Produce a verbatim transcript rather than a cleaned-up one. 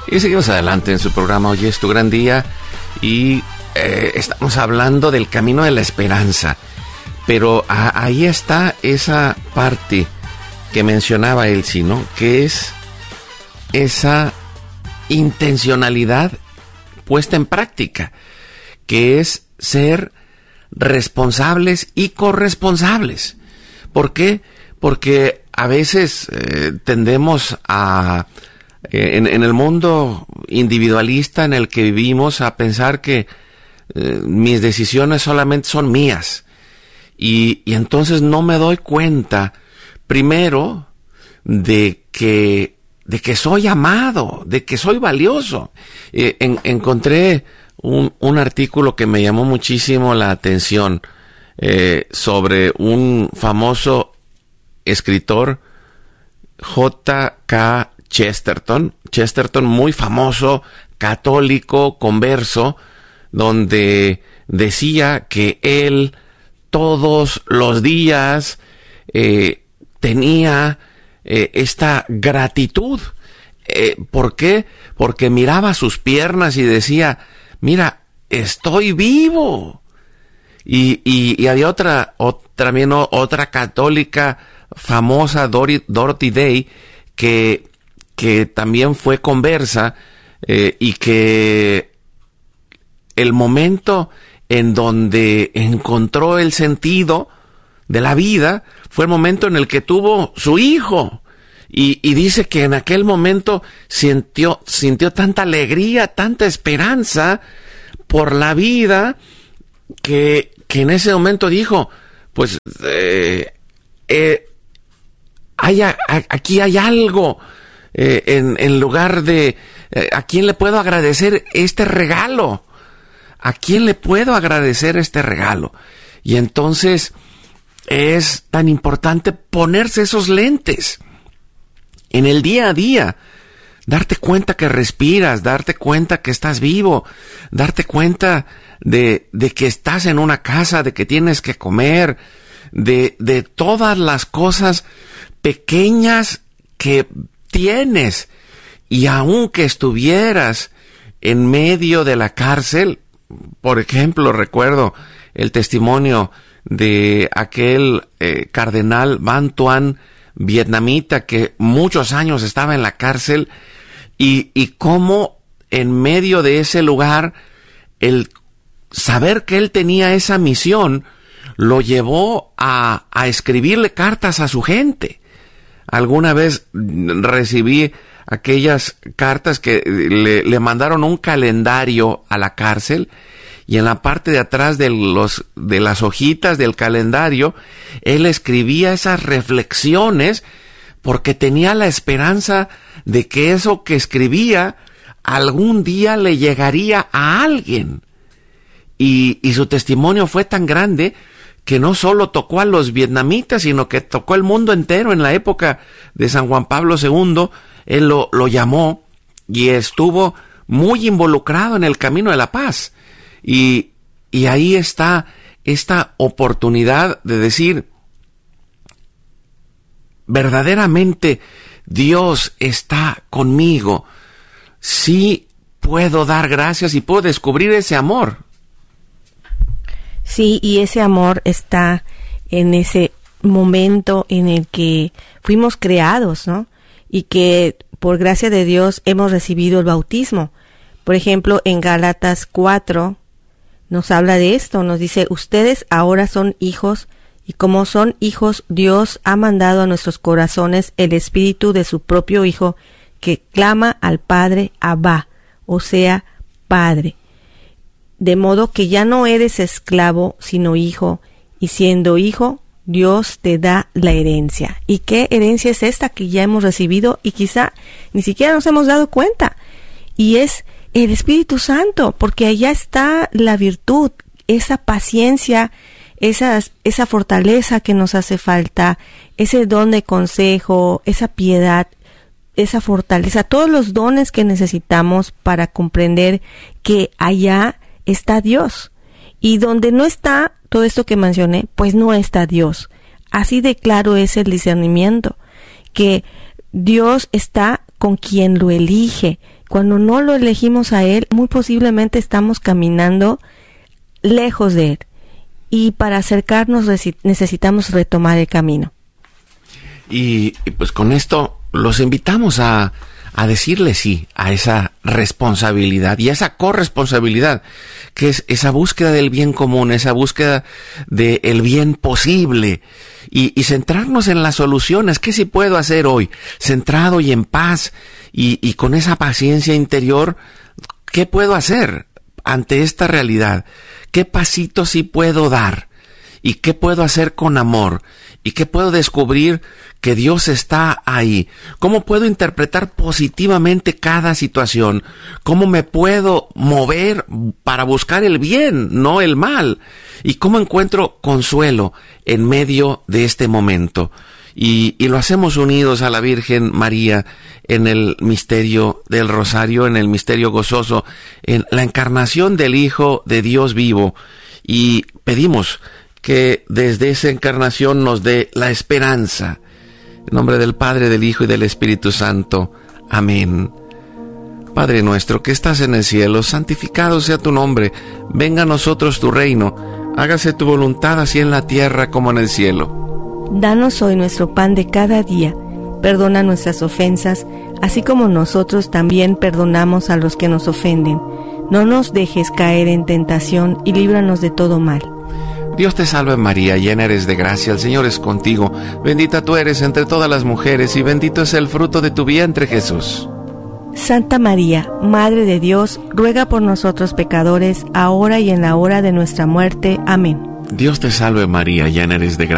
Y seguimos adelante en su programa Hoy es tu gran día y eh, estamos hablando del camino de la esperanza. Pero a, ahí está esa parte que mencionaba Elsie, ¿no? Que es esa intencionalidad puesta en práctica, que es ser responsables y corresponsables. ¿Por qué? Porque a veces eh, tendemos a, eh, en, en el mundo individualista en el que vivimos, a pensar que eh, mis decisiones solamente son mías. Y, y entonces no me doy cuenta, primero, de que, de que soy amado, de que soy valioso. Eh, en, encontré un, un artículo que me llamó muchísimo la atención eh, sobre un famoso escritor, J K Chesterton. Chesterton, muy famoso, católico, converso, donde decía que él todos los días eh, tenía eh, esta gratitud. Eh, ¿Por qué? Porque miraba sus piernas y decía, mira, estoy vivo. Y, y, y había otra, otra, también otra católica famosa, Dorothy, Dorothy Day, que, que también fue conversa eh, y que el momento en donde encontró el sentido de la vida fue el momento en el que tuvo su hijo. Y, y dice que en aquel momento sintió, sintió tanta alegría, tanta esperanza por la vida, que, que en ese momento dijo, pues, eh, eh, hay, a, aquí hay algo, eh, en, en lugar de, eh, ¿a quién le puedo agradecer este regalo? ¿A quién le puedo agradecer este regalo? Y entonces es tan importante ponerse esos lentes en el día a día, darte cuenta que respiras, darte cuenta que estás vivo, darte cuenta de, de que estás en una casa, de que tienes que comer, de, de todas las cosas pequeñas que tienes. Y aunque estuvieras en medio de la cárcel, por ejemplo, recuerdo el testimonio de aquel eh, cardenal Van Tuan, vietnamita, que muchos años estaba en la cárcel, y, y cómo en medio de ese lugar, el saber que él tenía esa misión, lo llevó a, a escribirle cartas a su gente. Alguna vez recibí aquellas cartas que le, le mandaron un calendario a la cárcel, y en la parte de atrás de los de las hojitas del calendario él escribía esas reflexiones, porque tenía la esperanza de que eso que escribía algún día le llegaría a alguien. Y, y su testimonio fue tan grande que no solo tocó a los vietnamitas, sino que tocó el mundo entero. En la época de San Juan Pablo segundo, él lo, lo llamó y estuvo muy involucrado en el camino de la paz. Y, y ahí está esta oportunidad de decir, verdaderamente Dios está conmigo. Sí puedo dar gracias y puedo descubrir ese amor. Sí, y ese amor está en ese momento en el que fuimos creados, ¿no? Y que por gracia de Dios hemos recibido el bautismo. Por ejemplo, en Gálatas cuatro nos habla de esto, nos dice, ustedes ahora son hijos, y como son hijos, Dios ha mandado a nuestros corazones el espíritu de su propio Hijo, que clama al Padre, Abba, o sea, Padre. De modo que ya no eres esclavo, sino hijo, y siendo hijo, Dios te da la herencia. ¿Y qué herencia es esta que ya hemos recibido y quizá ni siquiera nos hemos dado cuenta? Y es el Espíritu Santo, porque allá está la virtud, esa paciencia, esa, esa fortaleza que nos hace falta, ese don de consejo, esa piedad, esa fortaleza, todos los dones que necesitamos para comprender que allá está Dios. Y donde no está todo esto que mencioné, pues no está Dios. Así de claro es el discernimiento, que Dios está con quien lo elige, cuando no lo elegimos a Él, muy posiblemente estamos caminando lejos de Él. Y para acercarnos necesitamos retomar el camino. Y, y pues con esto los invitamos a, a decirle sí a esa responsabilidad y a esa corresponsabilidad, que es esa búsqueda del bien común, esa búsqueda del bien posible, y, y centrarnos en las soluciones. ¿Qué sí puedo hacer hoy? Centrado y en paz, y, y con esa paciencia interior, ¿qué puedo hacer ante esta realidad? ¿Qué pasito sí puedo dar? ¿Y qué puedo hacer con amor? ¿Y qué puedo descubrir que Dios está ahí? ¿Cómo puedo interpretar positivamente cada situación? ¿Cómo me puedo mover para buscar el bien, no el mal? ¿Y cómo encuentro consuelo en medio de este momento? Y, y lo hacemos unidos a la Virgen María en el misterio del Rosario, en el misterio gozoso, en la encarnación del Hijo de Dios vivo. Y pedimos que desde esa encarnación nos dé la esperanza. En nombre del Padre, del Hijo y del Espíritu Santo. Amén. Padre nuestro que estás en el cielo, santificado sea tu nombre. Venga a nosotros tu reino. Hágase tu voluntad así en la tierra como en el cielo. Danos hoy nuestro pan de cada día. Perdona nuestras ofensas, así como nosotros también perdonamos a los que nos ofenden. No nos dejes caer en tentación y líbranos de todo mal. Dios te salve María, llena eres de gracia, el Señor es contigo. Bendita tú eres entre todas las mujeres y bendito es el fruto de tu vientre, Jesús. Santa María, Madre de Dios, ruega por nosotros pecadores, ahora y en la hora de nuestra muerte. Amén. Dios te salve María, llena eres de gracia.